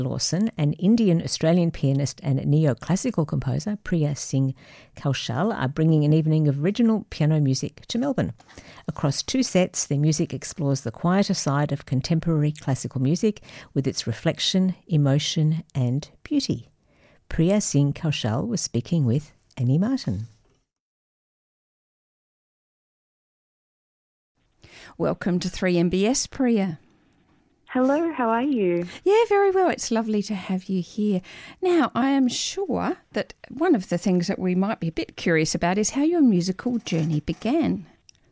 Lawson and Indian-Australian pianist and neoclassical composer Priya Singh Kaushal are bringing an evening of original piano music to Melbourne. Across 2 sets, their music explores the quieter side of contemporary classical music with its reflection, emotion and beauty. Priya Singh Kaushal was speaking with Annie Martin. Welcome to 3MBS, Priya. Hello, how are you? Yeah, very well. It's lovely to have you here. Now, I am sure that one of the things that we might be a bit curious about is how your musical journey began.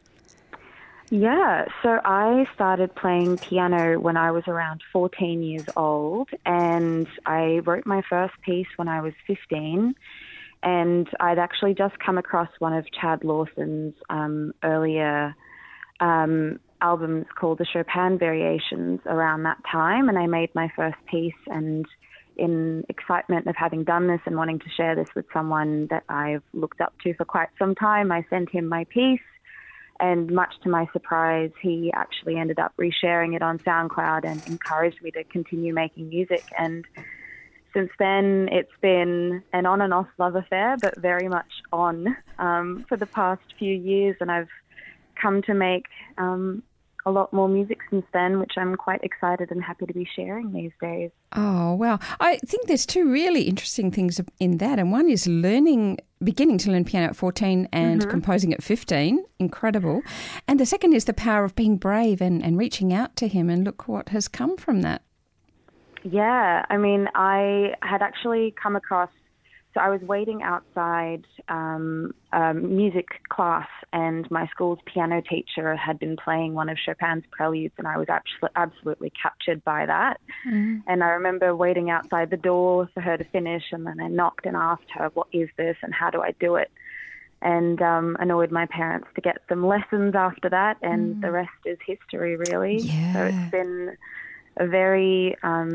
Yeah, so I started playing piano when I was around 14 years old, and I wrote my first piece when I was 15, and I'd actually just come across one of Chad Lawson's earlier albums called the Chopin Variations around that time, and I made my first piece, and in excitement of having done this and wanting to share this with someone that I've looked up to for quite some time, I sent him my piece, and much to my surprise, he actually ended up resharing it on SoundCloud and encouraged me to continue making music. And since then, it's been an on and off love affair, but very much on for the past few years, and I've come to make a lot more music since then, which I'm quite excited and happy to be sharing these days. Oh, wow. I think there's 2 really interesting things in that. And one is beginning to learn piano at 14 and composing at 15. Incredible. And the second is the power of being brave and reaching out to him, and look what has come from that. Yeah, I mean, I had actually come across, so I was waiting outside a music class, and my school's piano teacher had been playing one of Chopin's preludes, and I was absolutely captured by that. And I remember waiting outside the door for her to finish, and then I knocked and asked her, what is this and how do I do it? And annoyed my parents to get some lessons after that, and the rest is history, really. Yeah. So it's been a very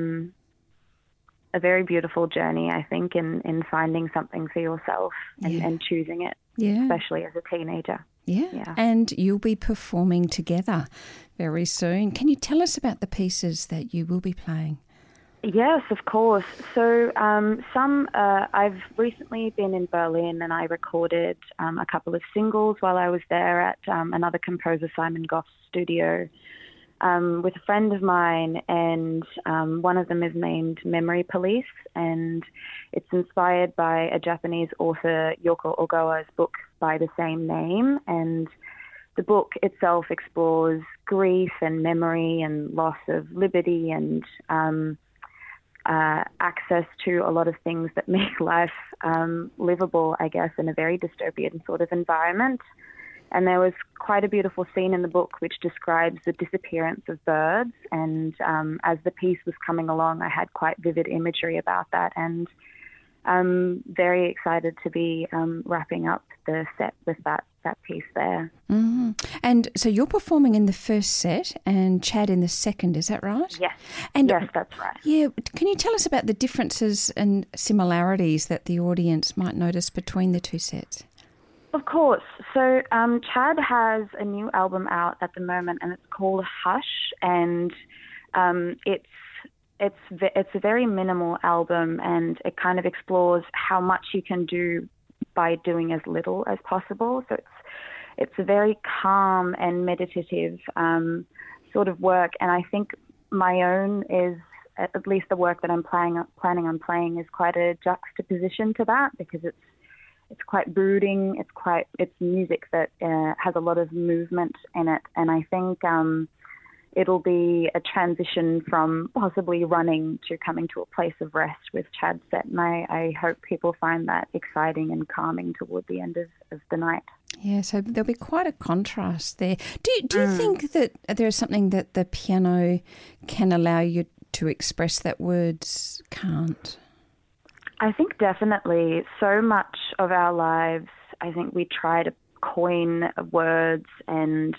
beautiful journey, I think, in finding something for yourself and choosing it, especially as a teenager. Yeah, and you'll be performing together very soon. Can you tell us about the pieces that you will be playing? Yes, of course. So I've recently been in Berlin, and I recorded a couple of singles while I was there at another composer, Simon Goff's studio, with a friend of mine, and one of them is named Memory Police, and it's inspired by a Japanese author, Yoko Ogawa's book by the same name. And the book itself explores grief and memory and loss of liberty and access to a lot of things that make life livable, I guess, in a very dystopian sort of environment. And there was quite a beautiful scene in the book which describes the disappearance of birds. And as the piece was coming along, I had quite vivid imagery about that. And I'm very excited to be wrapping up the set with that piece there. Mm-hmm. And so you're performing in the first set and Chad in the second, is that right? Yes. And yes, that's right. Yeah. Can you tell us about the differences and similarities that the audience might notice between the 2 sets? Of course. So Chad has a new album out at the moment, and it's called Hush, and it's a very minimal album, and it kind of explores how much you can do by doing as little as possible. So it's a very calm and meditative sort of work, and I think my own is, at least the work that I'm planning on playing, is quite a juxtaposition to that, because it's quite brooding. It's music that has a lot of movement in it, and I think it'll be a transition from possibly running to coming to a place of rest with Chad's set, and I hope people find that exciting and calming toward the end of the night. Yeah, so there'll be quite a contrast there. Do you think that there's something that the piano can allow you to express that words can't? I think definitely. So much of our lives, I think we try to coin words and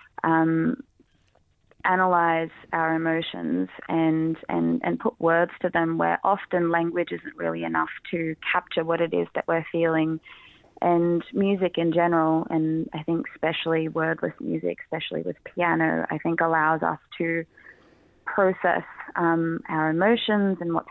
analyze our emotions and put words to them, where often language isn't really enough to capture what it is that we're feeling. And music in general, and I think especially wordless music, especially with piano, I think allows us to process our emotions and what's